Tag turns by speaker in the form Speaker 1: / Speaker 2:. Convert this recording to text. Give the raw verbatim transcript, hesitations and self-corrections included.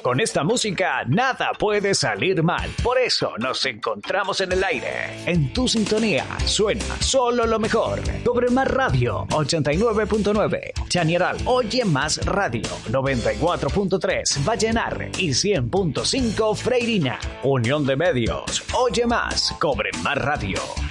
Speaker 1: Con esta música nada puede salir mal. Por eso nos encontramos en el aire. En tu sintonía suena solo lo mejor. Cobre Más Radio ochenta y nueve punto nueve. Chañaral Oye Más Radio noventa y cuatro punto tres. Vallenar y cien punto cinco Freirina. Unión de Medios. Oye Más. Cobre Más Radio.